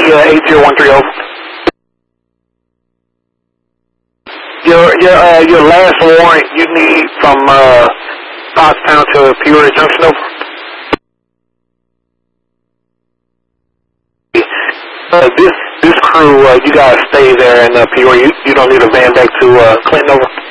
8013 over. Your last warrant you need from Foxtown to Peoria Junction over. This crew, you guys stay there in Peoria. You don't need a van back to Clinton over.